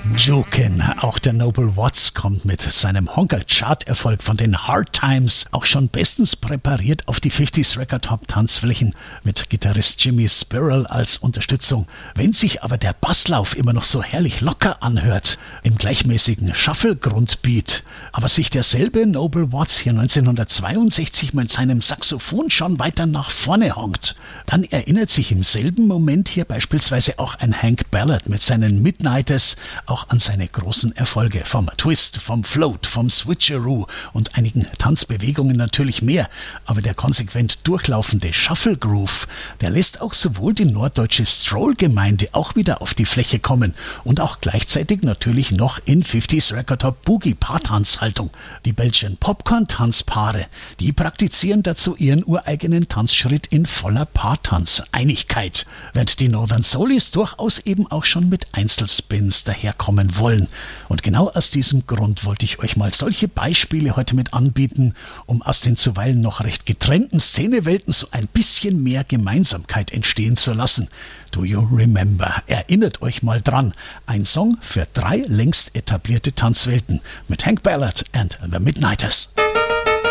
Jukin, auch der Noble Watts kommt mit seinem Honker-Chart-Erfolg von den Hard Times auch schon bestens präpariert auf die 50s Record-Top-Tanzflächen mit Gitarrist Jimmy Spirrell als Unterstützung. Wenn sich aber der Basslauf immer noch so herrlich locker anhört, im gleichmäßigen Shuffle-Grundbeat, aber sich derselbe Noble Watts hier 1962 mit seinem Saxophon schon weiter nach vorne honkt, dann erinnert sich im selben Moment hier beispielsweise auch ein Hank Ballard mit seinen Midnighters auch an seine großen Erfolge vom Twist, vom Float, vom Switcheroo und einigen Tanzbewegungen natürlich mehr. Aber der konsequent durchlaufende Shuffle Groove, der lässt auch sowohl die norddeutsche Stroll-Gemeinde auch wieder auf die Fläche kommen und auch gleichzeitig natürlich noch in 50s Record Top Boogie Paartanzhaltung. Die Belgian Popcorn-Tanzpaare, die praktizieren dazu ihren ureigenen Tanzschritt in voller Paartanz-Einigkeit, während die Northern Soulies durchaus eben auch schon mit Einzelspins daherkommen wollen. Und genau aus diesem Grund wollte ich euch mal solche Beispiele heute mit anbieten, um aus den zuweilen noch recht getrennten Szenewelten so ein bisschen mehr Gemeinsamkeit entstehen zu lassen. Do you remember? Erinnert euch mal dran. Ein Song für 3 längst etablierte Tanzwelten mit Hank Ballard and the Midnighters.